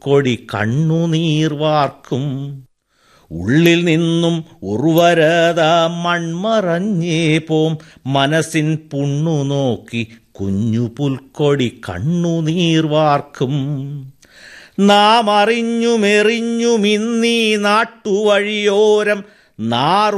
പുൽക്കൊടി കണ്ണുനീർവാർക്കും. ഉള്ളിൽ നിന്നും ഉർവരത മൺമറഞ്ഞേ പോം, മനസ്സിൻ പുണ്ണു നോക്കി കുഞ്ഞു പുൽക്കൊടി കണ്ണുനീർവാർക്കും. നാം അറിഞ്ഞുമെറിഞ്ഞുമിന്നീ നാട്ടുവഴിയോരം